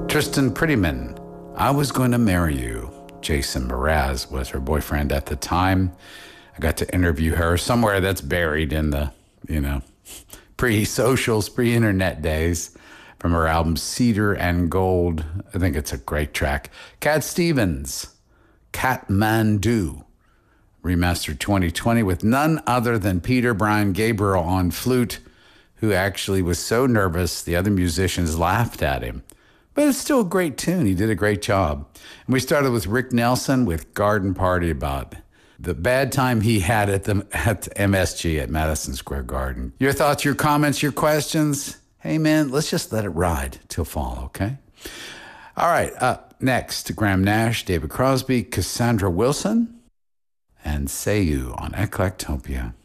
Tristan Prettyman, I Was Going to Marry You. Jason Mraz was her boyfriend at the time. I got to interview her somewhere that's buried in the, pre-socials, pre-internet days from her album Cedar and Gold. I think it's a great track. Cat Stevens, Kathmandu, remastered 2020 with none other than Peter Brian Gabriel on flute, who actually was so nervous the other musicians laughed at him. But it's still a great tune. He did a great job. And we started with Rick Nelson with Garden Party, about the bad time he had at MSG at Madison Square Garden. Your thoughts, your comments, your questions? Hey, man, let's just let it ride till fall, okay? All right, up next, Graham Nash, David Crosby, Cassandra Wilson, and Say You on Eclectopia.